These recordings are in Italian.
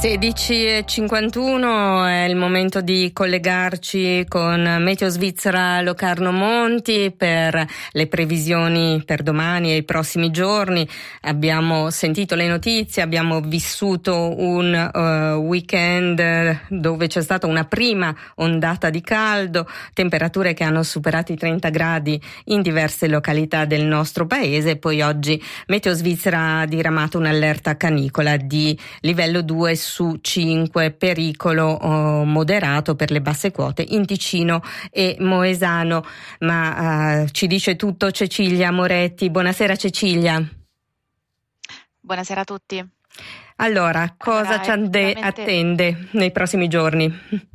16:51 è il momento di collegarci con Meteo Svizzera Locarno Monti per le previsioni per domani e i prossimi giorni. Abbiamo sentito le notizie, abbiamo vissuto un weekend dove c'è stata una prima ondata di caldo, temperature che hanno superato i 30 gradi in diverse località del nostro paese. Poi oggi Meteo Svizzera ha diramato un'allerta canicola di livello 2 su 5, pericolo moderato per le basse quote in Ticino e Moesano. Ma ci dice tutto Cecilia Moretti. Buonasera Cecilia. Buonasera a tutti. Allora, cosa ci attende nei prossimi giorni?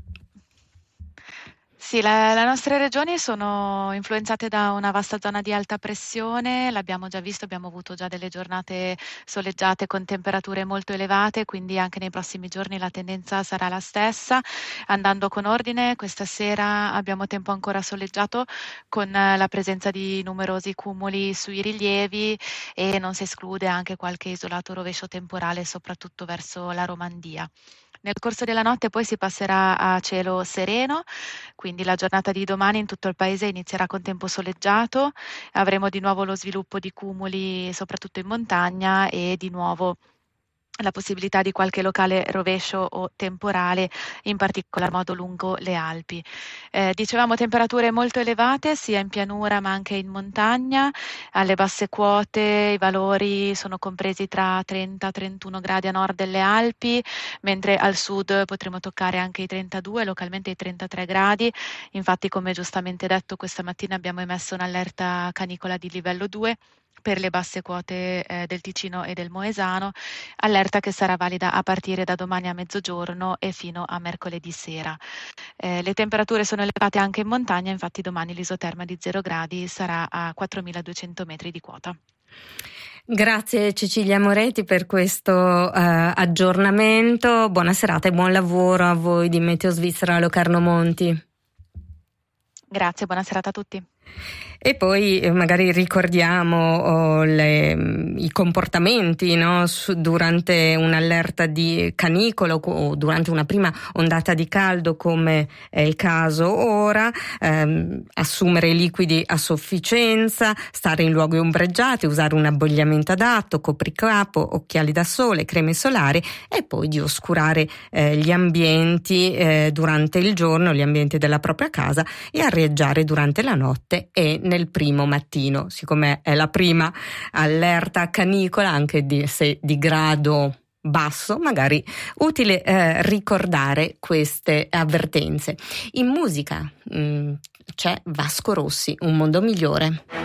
Sì, le nostre regioni sono influenzate da una vasta zona di alta pressione, l'abbiamo già visto, abbiamo avuto già delle giornate soleggiate con temperature molto elevate, quindi anche nei prossimi giorni la tendenza sarà la stessa. Andando con ordine, questa sera abbiamo tempo ancora soleggiato con la presenza di numerosi cumuli sui rilievi e non si esclude anche qualche isolato rovescio temporale, soprattutto verso la Romandia. Nel corso della notte poi si passerà a cielo sereno, quindi la giornata di domani in tutto il paese inizierà con tempo soleggiato, avremo di nuovo lo sviluppo di cumuli soprattutto in montagna e di nuovo la possibilità di qualche locale rovescio o temporale, in particolar modo lungo le Alpi. Dicevamo temperature molto elevate sia in pianura ma anche in montagna. Alle basse quote i valori sono compresi tra 30-31 gradi a nord delle Alpi, mentre al sud potremo toccare anche i 32, localmente i 33 gradi. Infatti, come giustamente detto, questa mattina abbiamo emesso un'allerta canicola di livello 2 per le basse quote del Ticino e del Moesano, allerta che sarà valida a partire da domani a mezzogiorno e fino a mercoledì sera. Le temperature sono elevate anche in montagna, infatti domani l'isoterma di 0 gradi sarà a 4.200 metri di quota. Grazie Cecilia Moretti per questo aggiornamento. Buona serata e buon lavoro a voi di Meteo Svizzera Locarno Monti. Grazie, buona serata a tutti. E poi magari ricordiamo i comportamenti, no? Durante un'allerta di canicolo o durante una prima ondata di caldo, come è il caso ora, assumere liquidi a sufficienza, stare in luoghi ombreggiati, usare un abbigliamento adatto, copricapo, occhiali da sole, creme solari e poi di oscurare gli ambienti durante il giorno, gli ambienti della propria casa, e arieggiare durante la notte e nel primo mattino, siccome è la prima allerta canicola, anche se di grado basso, magari utile ricordare queste avvertenze. In musica c'è Vasco Rossi, Un mondo migliore.